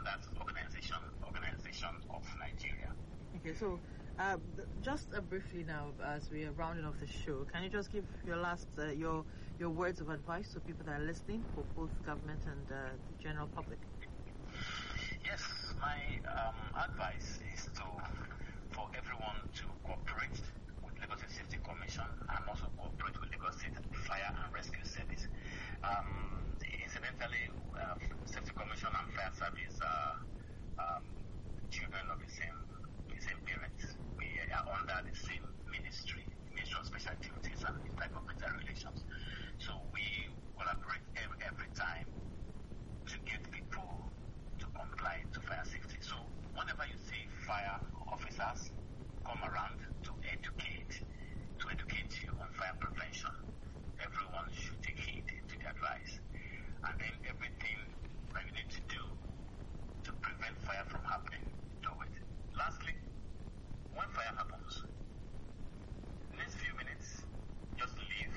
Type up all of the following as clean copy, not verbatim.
Standards Organization of Nigeria. Okay, so just briefly now, as we are rounding off the show, can you just give your last your words of advice to people that are listening, for both government and the general public? Yes, my advice is for everyone to cooperate with Lagos State Safety Commission and also cooperate with Lagos State Fire and Rescue Service. Incidentally, Safety Commission and Fire Service are children of the same parents. We are under the same Ministry of Special Activities and Intergovernmental Relations. So we collaborate every time to get people to comply to fire safety. So whenever you see fire officers come around to educate you on fire prevention, everyone should take heed to the advice. And then everything that you need to do to prevent fire from happening, do it. Lastly, when fire happens, next few minutes, just leave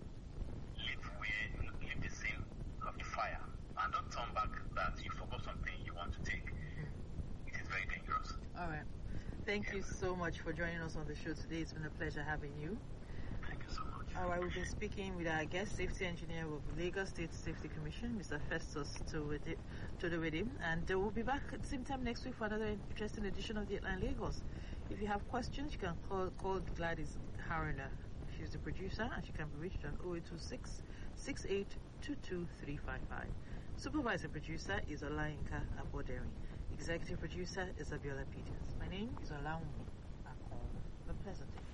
the scene of the fire, and don't turn back that you forgot something you want to take. It is very dangerous. All right. Thank you so much for joining us on the show today. It's been a pleasure having you. Thank you so much. All right, we've been speaking with our guest, Safety Engineer of Lagos State Safety Commission, Mr. Festus Todewedi, and we'll be back at the same time next week for another interesting edition of the Headline Lagos. If you have questions, you can call Gladys Hariner. She's the producer, and she can be reached on 0826 6822 355. Supervisor producer is Olayinka Aboderi. Executive producer is Abiola Peters. My name is Olaunmi Akon. Have a pleasant day.